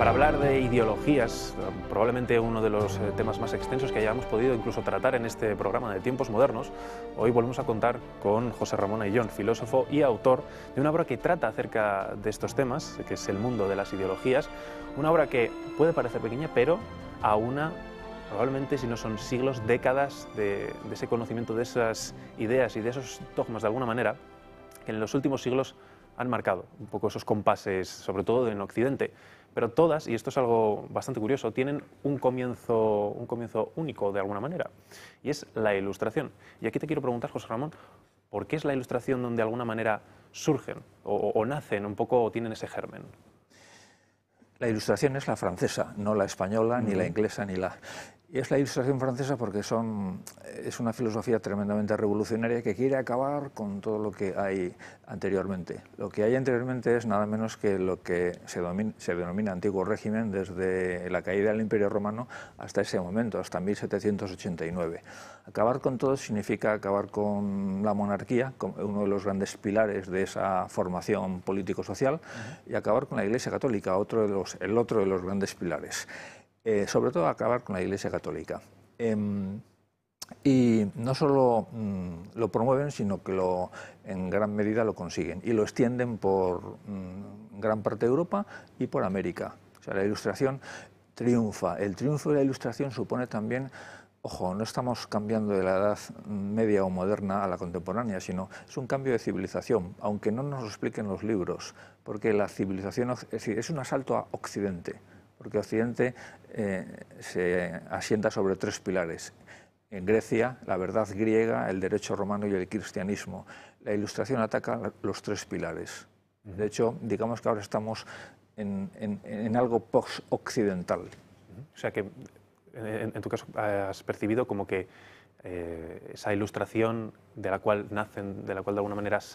Para hablar de ideologías, probablemente uno de los temas más extensos que hayamos podido incluso tratar en este programa de Tiempos Modernos, hoy volvemos a contar con José Ramón Ayllón, filósofo y autor de una obra que trata acerca de estos temas, que es El mundo de las ideologías, una obra que puede parecer pequeña, pero aúna probablemente, si no son siglos, décadas de ese conocimiento, de esas ideas y de esos dogmas de alguna manera, que en los últimos siglos han marcado un poco esos compases, sobre todo en Occidente. Pero todas, y esto es algo bastante curioso, tienen un comienzo único de alguna manera, y es la Ilustración. Y aquí te quiero preguntar, José Ramón, ¿por qué es la Ilustración donde de alguna manera surgen o nacen un poco o tienen ese germen? La Ilustración es la francesa, no la española, ni la inglesa, ni la... Y es la Ilustración francesa porque es una filosofía tremendamente revolucionaria que quiere acabar con todo lo que hay anteriormente. Lo que hay anteriormente es nada menos que lo que se denomina Antiguo Régimen desde la caída del Imperio Romano hasta ese momento, hasta 1789. Acabar con todo significa acabar con la monarquía, uno de los grandes pilares de esa formación político-social, y acabar con la Iglesia Católica, el otro de los grandes pilares. Sobre todo acabar con la Iglesia Católica. Y no solo lo promueven, sino que en gran medida lo consiguen y lo extienden por gran parte de Europa y por América. O sea, la Ilustración triunfa. El triunfo de la Ilustración supone también, ojo, no estamos cambiando de la Edad Media o moderna a la contemporánea, sino es un cambio de civilización, aunque no nos lo expliquen los libros, porque la civilización es un asalto a Occidente. Porque Occidente se asienta sobre tres pilares. En Grecia, la verdad griega, el derecho romano y el cristianismo. La Ilustración ataca los tres pilares. De hecho, digamos que ahora estamos en algo post-occidental. O sea que, en tu caso, has percibido como que esa Ilustración de la cual nacen, de la cual de alguna manera